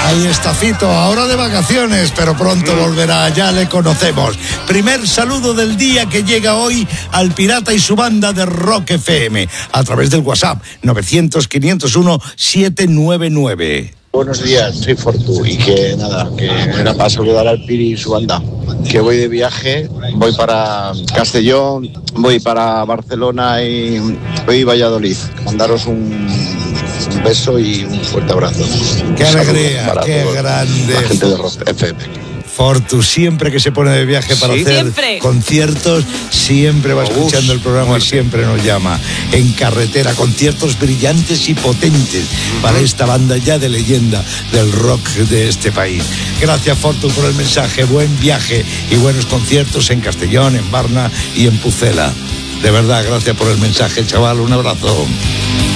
Ahí está Fito, ahora de vacaciones, pero pronto volverá, ya le conocemos. Primer saludo del día que llega hoy al Pirata y su banda de Rock FM, a través del WhatsApp 900-501-799. Buenos días, soy Fortu y que nada, que era para saludar al Piri y su banda. Que voy de viaje, voy para Castellón, voy para Barcelona y voy a Valladolid. Mandaros un beso y un fuerte abrazo. ¡Qué alegría! ¡Qué grande! La gente de Rock FM. Fortu, siempre que se pone de viaje para hacer conciertos, siempre va escuchando el programa y siempre nos llama. En carretera, conciertos brillantes y potentes para esta banda ya de leyenda del rock de este país. Gracias, Fortu, por el mensaje. Buen viaje y buenos conciertos en Castellón, en Varna y en Pucela. De verdad, gracias por el mensaje, chaval. Un abrazo.